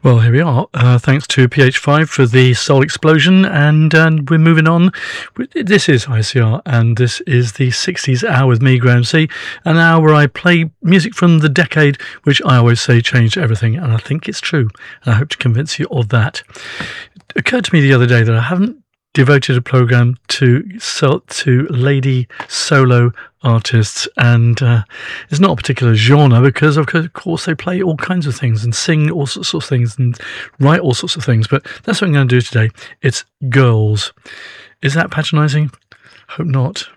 Well, here we are. Thanks to PH5 for the Soul Explosion, and we're moving on. This is ICR, and this is the 60s Hour with me, Graham C. An hour where I play music from the decade, which I always say changed everything, and I think it's true, and I hope to convince you of that. It occurred to me the other day that I haven't devoted a program to lady solo artists, and it's not a particular genre because of course they play all kinds of things and sing all sorts of things and write all sorts of things, but that's what I'm going to do today. It's girls. Is that patronizing? Hope not.